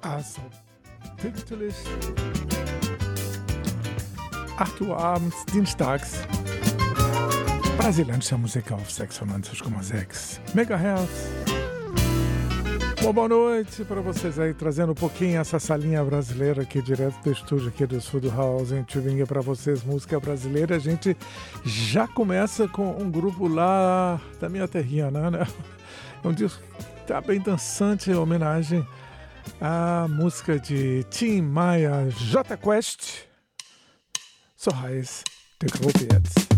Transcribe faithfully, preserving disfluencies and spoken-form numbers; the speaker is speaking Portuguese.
Also, pünktlich acht Uhr abends, dienstags. Brasilianische Musik auf sexta-noventa vírgula seis Megahertz. Bom, boa noite para vocês aí, trazendo um pouquinho essa salinha brasileira aqui, direto do estúdio aqui do Sul do House, em Tubinga, para vocês, música brasileira. A gente já começa com um grupo lá da minha terrinha, né? É um disco que tá bem dançante, em homenagem à música de Tim Maia, J Quest. So heißt der Gruppe jetzt.